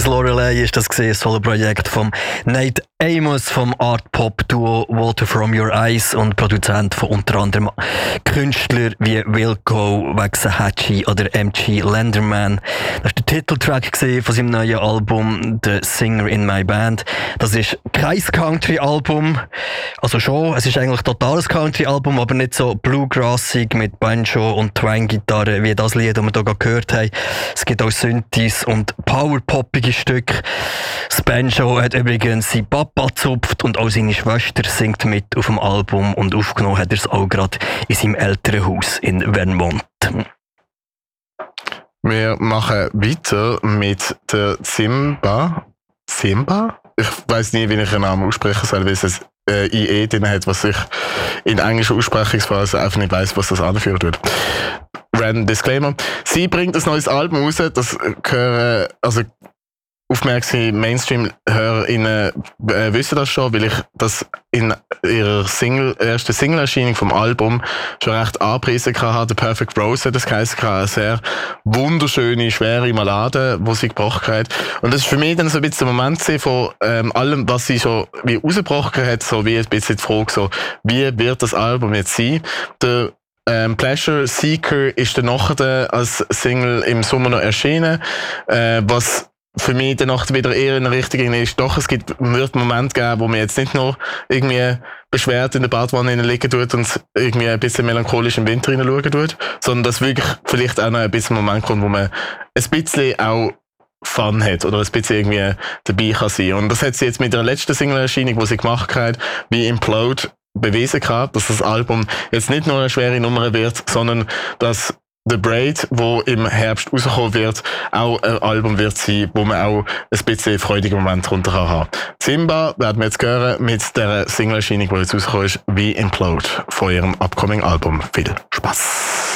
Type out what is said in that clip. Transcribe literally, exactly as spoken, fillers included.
Lorelei ist das gesehen, Solo-Projekt vom Nate Amos vom Art-Pop-Duo Water From Your Eyes und Produzent von unter anderem Künstlern wie Wilco, Waxahachie oder M G Lenderman. Das war der Titeltrack von seinem neuen Album The Singer in My Band. Das ist kein Country-Album, also schon, es ist eigentlich ein totales Country-Album, aber nicht so bluegrassig mit Banjo und Twang-Gitarre wie das Lied, das wir hier gehört haben. Es gibt auch Synthes und powerpoppige Stücke. Das Banjo hat übrigens sein Papa gezupft und auch seine Schwester singt mit auf dem Album und aufgenommen hat er es auch gerade in seinem Elternhaus in Vermont. Wir machen weiter mit der Simba. Simba? Ich weiss nie, wie ich den Namen aussprechen soll, weil es ein äh, I E drin hat, was ich in englischer Aussprechungsphase einfach nicht weiss, was das anführt wird. Random Disclaimer. Sie bringt ein neues Album raus, das gehören, also aufmerksame Mainstream-HörerInnen äh, wissen das schon, weil ich das in ihrer Single, ersten Single-Erscheinung vom Album schon recht angepriesen hatte. The Perfect Rose hat das geheißen, eine sehr wunderschöne, schwere Ballade, die sie gebracht hat. Und das ist für mich dann so ein bisschen der Moment von ähm, allem, was sie schon wie rausgebracht hat, so wie ein bisschen die Frage, so, wie wird das Album jetzt sein? Der Ähm, Pleasure Seeker ist dann nachher als Single im Sommer noch erschienen, äh, was für mich dann nachher wieder eher in der Richtung ist. Doch, es gibt, wird Momente geben, wo man jetzt nicht nur irgendwie beschwert in der Badwanne liegen tut und irgendwie ein bisschen melancholisch im Winter hineinschauen tut, sondern dass wirklich vielleicht auch noch ein bisschen Moment kommt, wo man ein bisschen auch Fun hat oder ein bisschen irgendwie dabei kann sein. Und das hat sie jetzt mit der letzten Single-Erscheinung, die sie gemacht hat, wie Implode, bewiesen kann, dass das Album jetzt nicht nur eine schwere Nummer wird, sondern dass The Braid, wo im Herbst rauskommen wird, auch ein Album wird sein, wo man auch ein bisschen freudigen Moment runter kann haben. Simba werden wir jetzt hören mit der Single-Erscheinung, die jetzt rausgekommen ist, wie Implode von ihrem upcoming Album. Viel Spaß!